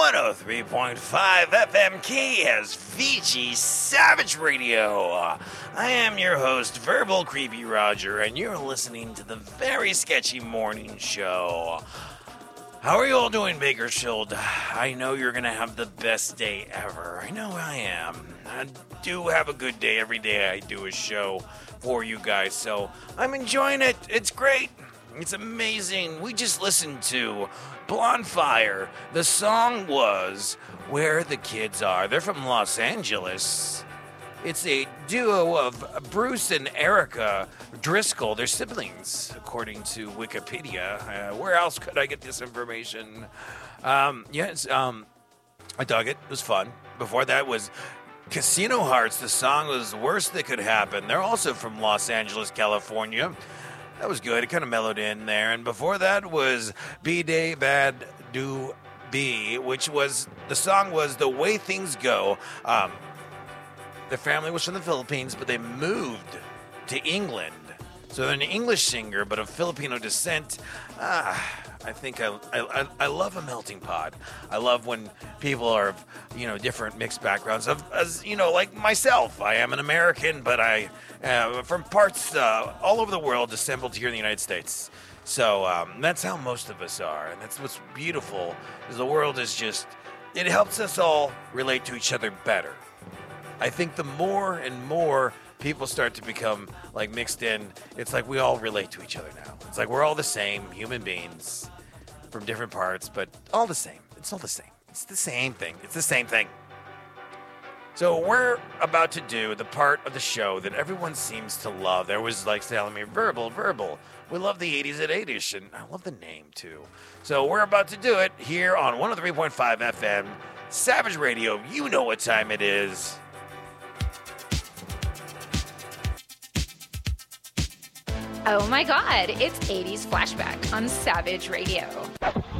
103.5 FM KSVG Savage Radio. I am your host, Verbal Creepy Roger, and you're listening to the Very Sketchy Morning Show. How are you all doing, Bakersfield? I know you're going to have the best day ever. I know I am. I do have a good day every day I do a show for you guys, so I'm enjoying it. It's great. It's amazing. We just listened to Blonde Fire. The song was Where the Kids Are. They're from Los Angeles. It's a duo of Bruce and Erica Driscoll. They're siblings, according to Wikipedia. Where else could I get this information? I dug it. It was fun. Before that was Casino Hearts. The song was Worst That Could Happen. They're also from Los Angeles, California. That was good. It kind of mellowed in there. And before that was B-Day Bad Do Be, which was, the song was The Way Things Go. Their family was from the Philippines, but they moved to England. So they're an English singer, but of Filipino descent. I think I love a melting pot. I love when people are of, different mixed backgrounds. As like myself, I am an American, but I from parts all over the world assembled here in the United States. So that's how most of us are, and that's what's beautiful. Is the world is just, it helps us all relate to each other better. I think the more and more people start to become like mixed in, it's like we all relate to each other now. It's like we're all the same human beings from different parts, but all the same. It's all the same. It's the same thing. It's the same thing. So we're about to do the part of the show that everyone seems to love. There was like telling me, verbal. We love the 80s at 8ish, and I love the name too. So we're about to do it here on 103.5 FM, Savage Radio. You know what time it is. Oh my God, it's 80s Flashback on Savage Radio.